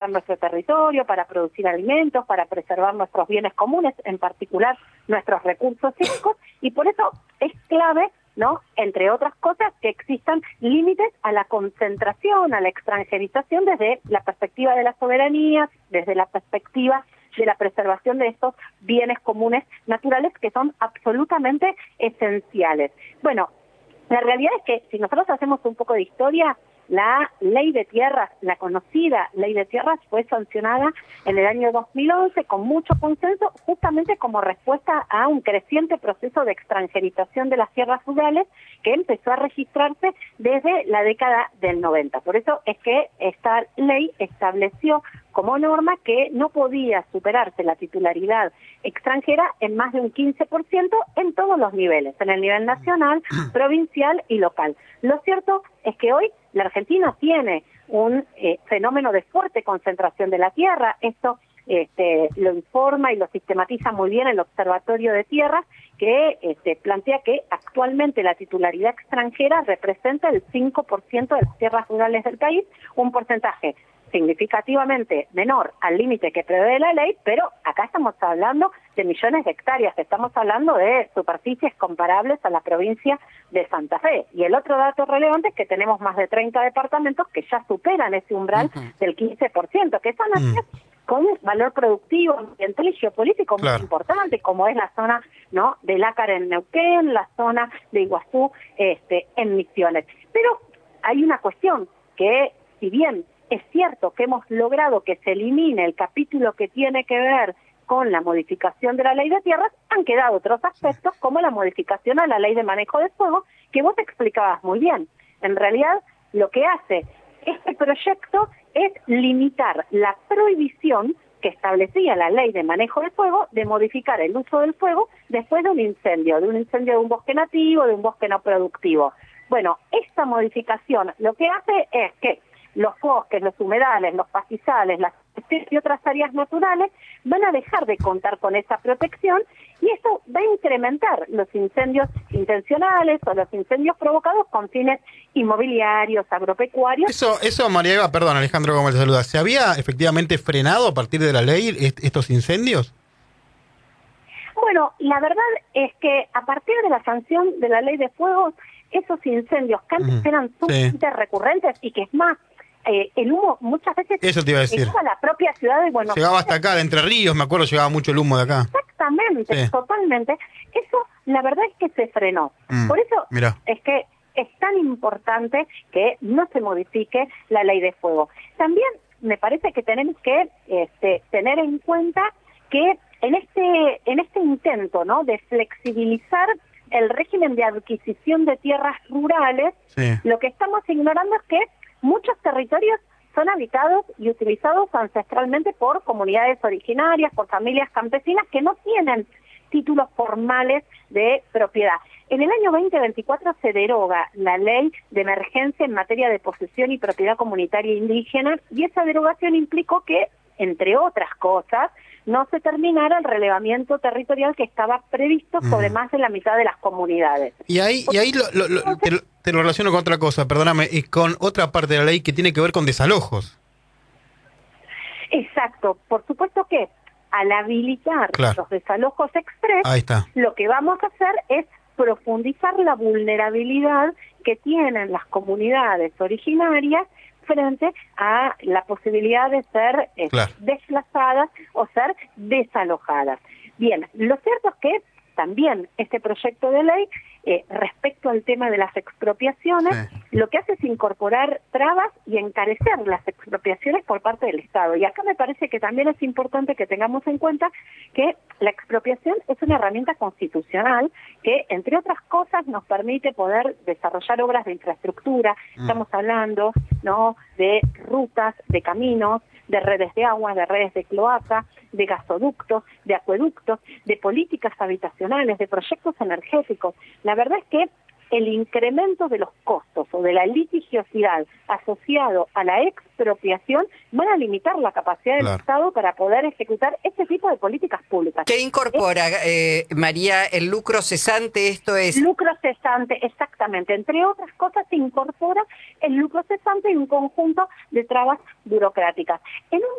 nuestro territorio, para producir alimentos, para preservar nuestros bienes comunes, en particular nuestros recursos hídricos, y por eso es clave, ¿no?, entre otras cosas, que existan límites a la concentración, a la extranjerización desde la perspectiva de la soberanía, desde la perspectiva de la preservación de estos bienes comunes naturales que son absolutamente esenciales. Bueno, la realidad es que si nosotros hacemos un poco de historia, la ley de tierras, la conocida ley de tierras, fue sancionada en el año 2011 con mucho consenso, justamente como respuesta a un creciente proceso de extranjerización de las tierras rurales que empezó a registrarse desde la década del 90. Por eso es que esta ley estableció como norma que no podía superarse la titularidad extranjera en más de un 15% en todos los niveles, en el nivel nacional, provincial y local. Lo cierto es que hoy la Argentina tiene un fenómeno de fuerte concentración de la tierra. Esto lo informa y lo sistematiza muy bien el Observatorio de Tierras, que plantea que actualmente la titularidad extranjera representa el 5% de las tierras rurales del país, un porcentaje significativamente menor al límite que prevé la ley, pero acá estamos hablando de millones de hectáreas, estamos hablando de superficies comparables a la provincia de Santa Fe. Y el otro dato relevante es que tenemos más de 30 departamentos que ya superan ese umbral del 15%, que son áreas con un valor productivo, ambiental y geopolítico muy importante, como es la zona, ¿no?, de Lácar en Neuquén, la zona de Iguazú en Misiones. Pero hay una cuestión que, si bien es cierto que hemos logrado que se elimine el capítulo que tiene que ver con la modificación de la ley de tierras, han quedado otros aspectos como la modificación a la ley de manejo de fuego, que vos explicabas muy bien. En realidad, lo que hace este proyecto es limitar la prohibición que establecía la ley de manejo de fuego de modificar el uso del fuego después de un incendio de un bosque nativo, de un bosque no productivo. Bueno, esta modificación lo que hace es que los bosques, los humedales, los pastizales, las y otras áreas naturales van a dejar de contar con esa protección y eso va a incrementar los incendios intencionales o los incendios provocados con fines inmobiliarios, agropecuarios. Eso María Eva, perdón, Alejandro Gómez te saluda. ¿Se había efectivamente frenado a partir de la ley estos incendios? Bueno, la verdad es que a partir de la sanción de la ley de fuego, esos incendios que antes eran sumamente recurrentes y que es más, el humo muchas veces eso te iba a decir. llegaba a la propia ciudad de Buenos Aires. Llegaba hasta acá, de Entre Ríos, me acuerdo, llegaba mucho el humo de acá. Exactamente, totalmente. Eso, la verdad es que se frenó. Por eso es que es tan importante que no se modifique la ley de fuego. También me parece que tenemos que tener en cuenta que en este intento, ¿no?, de flexibilizar el régimen de adquisición de tierras rurales, lo que estamos ignorando es que muchos territorios son habitados y utilizados ancestralmente por comunidades originarias, por familias campesinas que no tienen títulos formales de propiedad. En el año 2024 se deroga la ley de emergencia en materia de posesión y propiedad comunitaria indígena y esa derogación implicó que, entre otras cosas, no se terminara el relevamiento territorial que estaba previsto sobre más de la mitad de las comunidades. Y ahí te lo relaciono con otra cosa, perdóname, y con otra parte de la ley que tiene que ver con desalojos. Exacto, por supuesto que al habilitar los desalojos express, lo que vamos a hacer es profundizar la vulnerabilidad que tienen las comunidades originarias frente a la posibilidad de ser desplazadas o ser desalojadas. Bien, lo cierto es que también este proyecto de ley, respecto al tema de las expropiaciones, lo que hace es incorporar trabas y encarecer las expropiaciones por parte del Estado. Y acá me parece que también es importante que tengamos en cuenta que la expropiación es una herramienta constitucional que, entre otras cosas, nos permite poder desarrollar obras de infraestructura. Estamos hablando, ¿no?, de rutas, de caminos, de redes de agua, de redes de cloaca, de gasoductos, de acueductos, de políticas habitacionales, de proyectos energéticos. La verdad es que el incremento de los costos o de la litigiosidad asociado a la expropiación van a limitar la capacidad del Estado para poder ejecutar este tipo de políticas públicas. ¿Qué incorpora, María, el lucro cesante? Esto es... Lucro cesante, exactamente. Entre otras cosas, se incorpora el lucro cesante y un conjunto de trabas burocráticas. En un